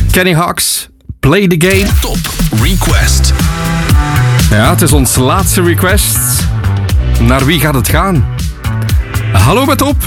Kenny Hawks, Play the Game. Top Request. Ja, het is ons laatste request. Naar wie gaat het gaan? Hallo met op.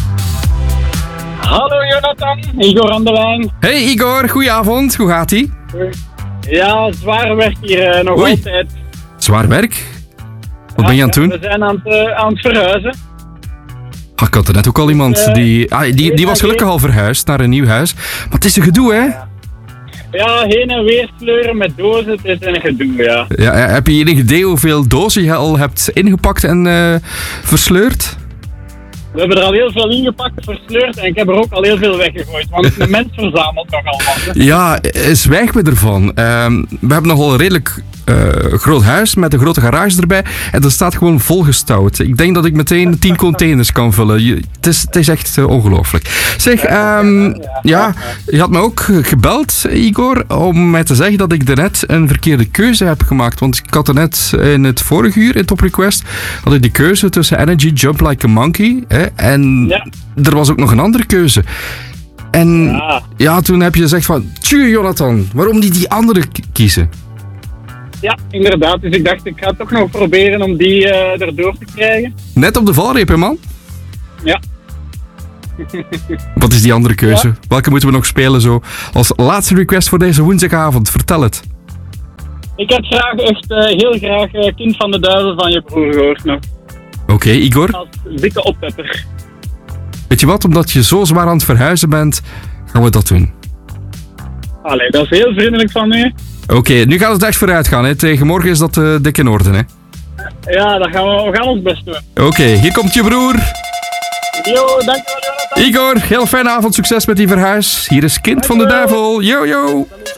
Hallo Jonathan, Igor aan de lijn. Hey Igor, goedenavond. Hoe gaat-ie? Ja, zwaar werk hier nog Oei. altijd. Zwaar werk? Wat ben je aan het doen? We zijn aan het verhuizen. Ah, ik had er net ook al iemand die was gelukkig al verhuisd naar een nieuw huis. Maar het is een gedoe, hè? Ja, heen en weer sleuren met dozen, het is een gedoe, ja. Ja, heb je enig idee hoeveel dozen je al hebt ingepakt en versleurd? We hebben er al heel veel ingepakt, versleurd en ik heb er ook al heel veel weggegooid. Want de mens verzamelt nogal wat. Ja, zwijg me ervan. We hebben nogal een redelijk groot huis met een grote garage erbij. En dat staat gewoon volgestouwd. Ik denk dat ik meteen 10 containers kan vullen. Het is echt ongelooflijk. Zeg, je had me ook gebeld, Igor, om mij te zeggen dat ik daarnet een verkeerde keuze heb gemaakt. Want ik had er net in het vorige uur, in Top Request, had ik die keuze tussen Energy, Jump Like a Monkey. Hè, en er was ook nog een andere keuze. En toen heb je gezegd van, tjie Jonathan, waarom niet die andere kiezen? Ja, inderdaad. Dus ik dacht, ik ga toch nog proberen om die erdoor te krijgen. Net op de valreep, hè man? Ja. Wat is die andere keuze? Ja. Welke moeten we nog spelen zo? Als laatste request voor deze woensdagavond, vertel het. Ik had heel graag Kind van de Duivel van je broer gehoord nog. Oké, Igor. Als dikke oppepper. Weet je wat, omdat je zo zwaar aan het verhuizen bent, gaan we dat doen. Allee, dat is heel vriendelijk van u. Oké, nu gaat het echt vooruit gaan. Hè. Tegen morgen is dat dik in orde. Hè. Ja, we gaan ons best doen. Oké, hier komt je broer. Yo, dankjewel Jonathan. Igor, heel fijne avond. Succes met die verhuis. Hier is Kind van de Duivel. Yo, yo.